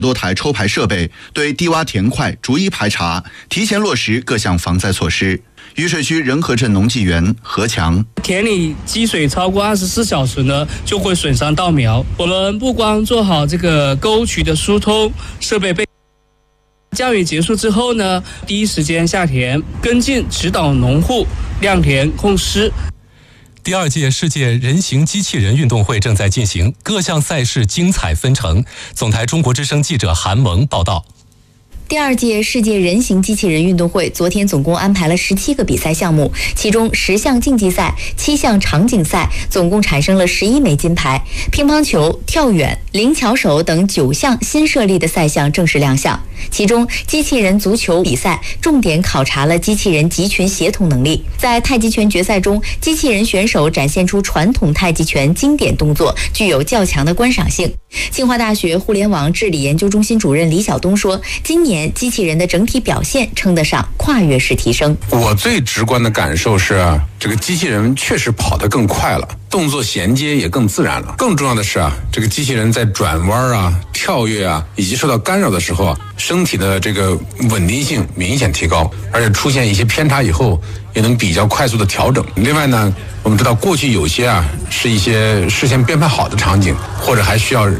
多台抽排设备，对低洼田块逐一排查，提前落实各项防灾措施。雨水区仁和镇农技员何强： 田里积水超过24小时呢，就会损伤稻苗。我们不光做好这个沟渠的疏通，设备备。降雨结束之后呢，第一时间下田跟进指导农户晾田控湿。 第2届世界人形机器人运动会正在进行，各项赛事精彩纷呈。总台中国之声记者韩萌报道。 第2届世界人形机器人运动会昨天总共安排了17个比赛项目，其中10项竞技赛、7项场景赛，总共产生了11枚金牌。乒乓球、跳远、灵巧手等9项新设立的赛项正式亮相。其中，机器人足球比赛重点考察了机器人集群协同能力。在太极拳决赛中，机器人选手展现出传统太极拳经典动作，具有较强的观赏性。清华大学互联网治理研究中心主任李晓东说，今年机器人的整体表现称得上跨越式提升。 我最直观的感受是，这个机器人确实跑得更快了，动作衔接也更自然了。更重要的是这个机器人在转弯跳跃以及受到干扰的时候身体的这个稳定性明显提高，而且出现一些偏差以后也能比较快速的调整。另外呢，我们知道过去有些是一些事先编排好的场景，或者还需要